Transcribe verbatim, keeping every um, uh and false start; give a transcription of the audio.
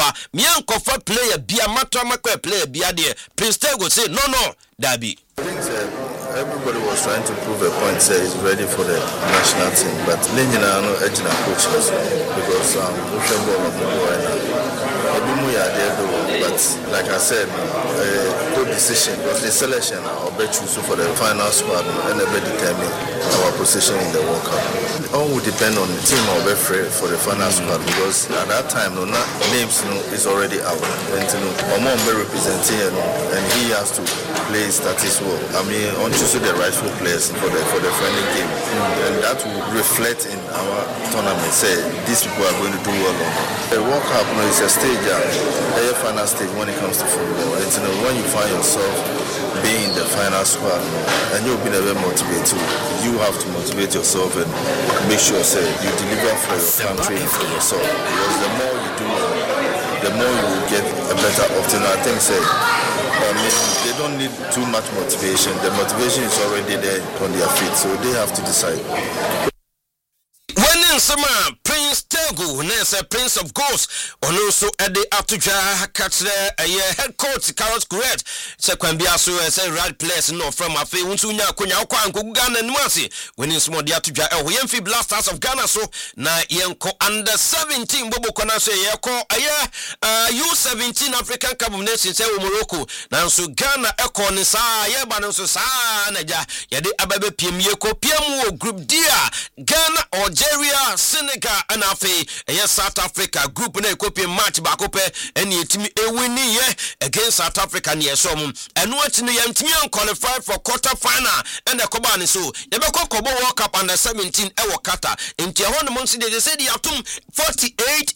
aba me ankofa player bia mato makwa player bia de Prince Tego say no no dabi. I think uh, everybody was trying to prove a point, say he's ready for the national team, but Lenina no edge na coach because um we ball of the but like I said, a good decision because the selection I'll bet you so for the final squad and they determine our position in the World Cup. All will depend on the team I'll be free for the final squad because at that time no names you know, is already out and you know Omar be representing you know, and he has to play status well. I mean on choose the rightful players for the for the friendly game mm. and that will reflect in our tournament. Say these people are going to do well on the World Cup you know, is a stage uh, a final stage when it comes to football. And you know when you find yourself being in the final squad you know, and you'll be very motivated, you have to motivate yourself and make sure say you deliver for your country and for yourself. Because the more you do, the more you will get a better option. I think say I mean they don't need too much motivation. The motivation is already there on their feet, so they have to decide. When in summer Prince Tego, Nessa Prince of Ghosts, on also at the Atuja catch there a head coach Carlos Correct. Sequambia so as a right place no from a fe Unsunya Kunya Kwan Ghana and Nwasi. When in small the Atuja El Yemfi Blasters of Ghana so na Yenko under seventeen Bobo Konase Yako a year uh U seventeen African Cup of Nations Morocco. Now so Ghana Eko Nisa Yaban so sa Naja Yade Ababe P M Yeko P M O Group D Ghana or Algeria, Senegal, and Afe, yes, South Africa group na copy match bakope and yet me a winning against South Africa near some and what in the Antimian qualified for quarter final and the Kobani so Yabako Kobo World Cup under seventeen Ewa Kata in Tiahon Monsi they said the atom forty-eight